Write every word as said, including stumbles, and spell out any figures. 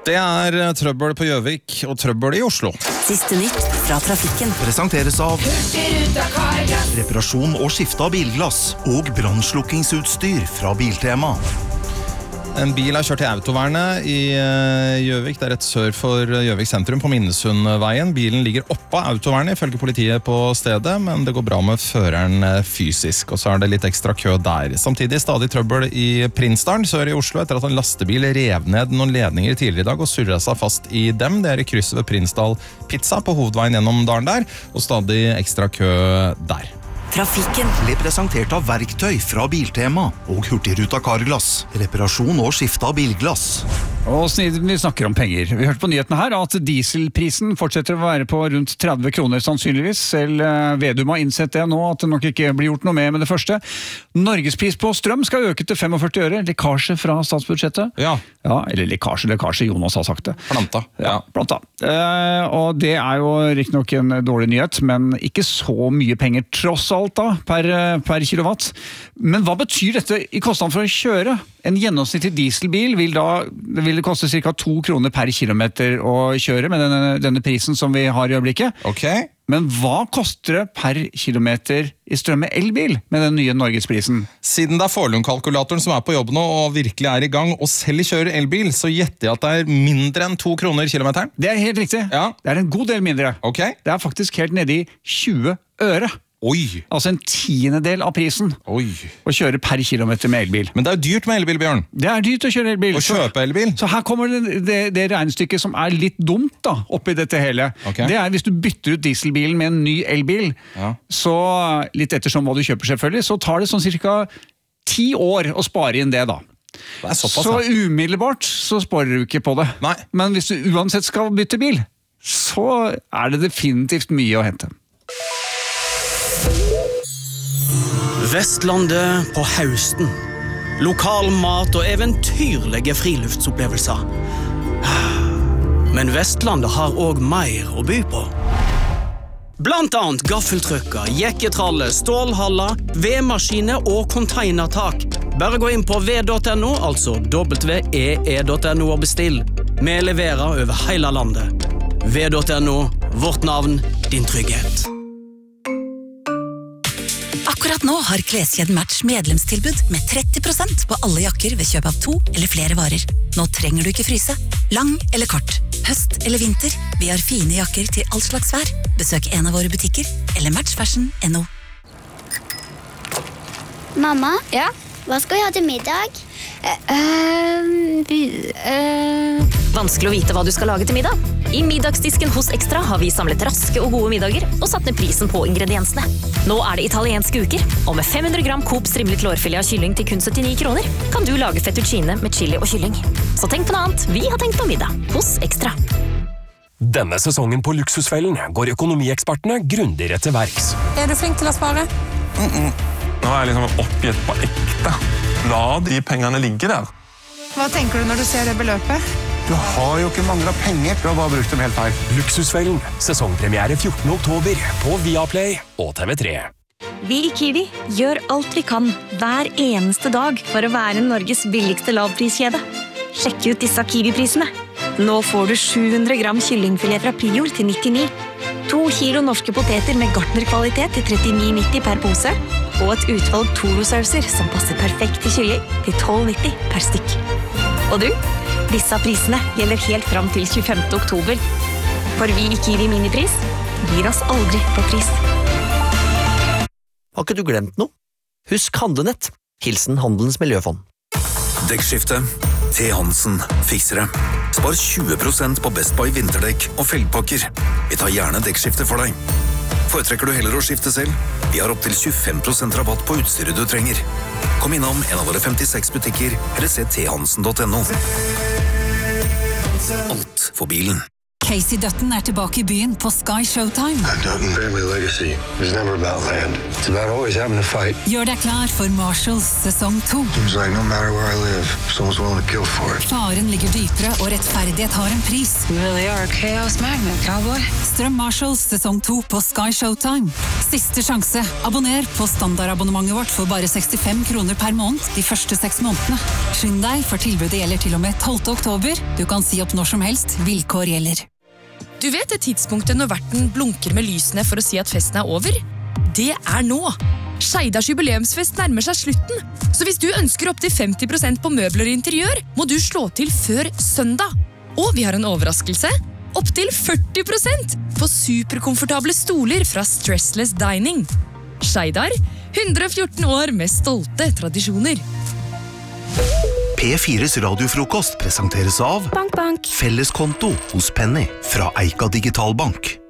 Det er trøbbel på Gjøvik og trøbbel i Oslo. Siste nytt fra trafikken. Presenteres av reparasjon og skifte av bilglass og brannslukkingsutstyr fra Biltema. En bil er kjørt til autovernet i Gjøvik. Det er rett sør for Gjøvik sentrum på Minnesundveien. Bilen ligger oppå autovernet ifølge politiet på stedet, men det går bra med føreren fysisk, og så er det litt ekstra kø der. Samtidig stadig trøbbel i Prinsdalen sør i Oslo etter at en lastebil rev ned noen ledninger tidligere i dag og surret seg fast i dem. Det er i krysset ved Prinsdal Pizza på hovedveien gjennom dalen der, og stadig ekstra kø der. Trafikken ble presentert av verktøy fra Biltema og Hurtigruta Carglass. Reparasjon og skifte av bilglass. Og siden vi snakker om penger. Vi hørte på nyhetene her at dieselprisen fortsetter å være på rundt tretti kroner sannsynligvis. Selv Vedum har innsett det nå, at det nok ikke blir gjort noe med med det første. Norgespris på strøm skal øke til førtifem øre. Lekkasje fra statsbudsjettet. Ja. Ja, eller lekkasje, lekkasje, Jonas har sagt det. Planta. Ja, planta. Eh, og det er jo riktig nok en dårlig nyhet, men ikke så mye penger tross alt da, per, per kilowatt. Men hva betyr dette i kostnad for å kjøre? En gjennomsnittlig dieselbil vil da det vil koste ca. to kroner per kilometer å kjøre med denne, denne prisen som vi har i øyeblikket. Ok. Men hva koster det per kilometer i strømme elbil med den nye Norgesprisen? Siden det er Forlund-kalkulatoren som er på jobb nå og virkelig er i gang og selv kjører elbil, så gjetter jeg at det er mindre enn to kroner kilometeren. Det er helt riktig. Ja. Det er en god del mindre. Ok. Det er faktisk helt nede i tjue øre. Oi. Altså en tiendedel av prisen Oi. å kjøre per kilometer med elbil. Men det er jo dyrt med elbil, Bjørn. Det er dyrt å kjøre elbil. Å kjøpe elbil. Så her kommer det, det, det regnestykket som er litt dumt da, oppi dette hele. Ok. Det er hvis du bytter ut dieselbilen med en ny elbil, Ja. så litt ettersom hva du kjøper selvfølgelig, så tar det sånn cirka ti år å spare inn det da. Det er såpass, Så da. umiddelbart så sparer du ikke på det. Nei. Men hvis du uansett skal bytte bil, så er det definitivt mye å hente. Vestlandet på høsten. Lokal mat og eventyrlige friluftsopplevelser. Men Vestlandet har også mer å by på. Blant annet gaffeltrucker, jekketralle, stålhaller, vedmaskiner og containertak. Bare gå inn på v punktum no, altså w e e punktum no og bestill. Vi leverer over hele landet. v punktum no, vårt navn, din trygghet. Akkurat nå har Kleskjeden Match medlemstilbud med tretti prosent på alle jakker ved kjøp av to eller flere varer. Nå trenger du ikke fryse. Lang eller kort, høst eller vinter, vi har fine jakker til all slags vær. Besøk en av våre butikker eller matchfashion punktum no. Mamma, Ja? hva skal vi ha til middag? Uh, uh... Vanskelig å vite hva du skal lage til middag? I middagsdisken hos Extra har vi samlet raske og gode middager og satt ned prisen på ingrediensene. Nå er det italienske uker, og med fem hundre gram Coop strimlet lårfilet av kylling til kun syttini kroner kan du lage fettuccine med chili og kylling. Så tenk på noe annet, vi har tenkt på middag hos Extra. Denne sesongen på Luksusfellen går økonomiekspertene grundigere til verks. Er du flink til å spare? Mm-mm. Nå er jeg liksom oppgitt på ekte. La de pengene ligge der. Hva tenker du når du ser det beløpet? Du har jo ikke manglet penger, du har bare brukt dem helt feil. Luksusfellen, sesongpremiere fjortende oktober på Viaplay og T V tre. Vi i Kiwi gjør alt vi kan hver eneste dag for å være Norges billigste lavpriskjede. Sjekk ut disse Kiwi-prisene. Nå får du sju hundre gram kyllingfilet fra Prior til nittini. To kilo norske poteter med gartnerkvalitet til trettini nitti per pose. Og et utvalg Toro-sauser som passer perfekt til kylling til tolv nitti per stykk. Og du, disse prisene gjelder helt fram til tjuefemte oktober. For vi i Kiwi Minipris gir oss aldri på pris. Har ikke du glemt noe? Husk Handlenett. Hilsen Handelens Miljøfond. Dekkskifte. T. Hansen fikser det. Spar tjue prosent på Best Buy vinterdekk og felgpakker. Vi tar gjerne dekkskifte for deg. Foretrekker du heller å skifte selv? Vi har opp til tjuefem prosent rabatt på utstyret du trenger. Kom innom en av våre femtiseks butikker, eller se t hansen punktum no. Alt for bilen. Casey Dutton er tilbake i byen på Sky Showtime. That Dutton family legacy was never about land. It's about always having a fight. Gjør deg klar for Marshalls sesong to. Seems like no matter where I live, someone's willing to kill for it. Faren ligger dypere, og rettferdighet har en pris. We really are a chaos magnet, cowboy. Strøm Marshalls sesong to på Sky Showtime. Siste sjanse. Abonner på standardabonnementet vårt for bare sekstifem kroner per måned de første seks månedene. Skynd deg, for tilbudet gjelder til og med tolvte oktober. Du kan si opp når som helst. Vilkår gjelder. Du vet det tidspunktet når verten blunker med lysene for å si at festen er over? Det er nå! Skeidars jubileumsfest nærmer seg slutten, så hvis du ønsker opp til femti prosent på møbler og interiør, må du slå til før søndag. Og vi har en overraskelse, opp til førti prosent på superkomfortable stoler fra Stressless Dining. Skeidar, hundre og fjorten år med stolte tradisjoner. P fires radiofrokost presenteres av Bank, bank. Felleskonto hos Penny fra Eika Digitalbank.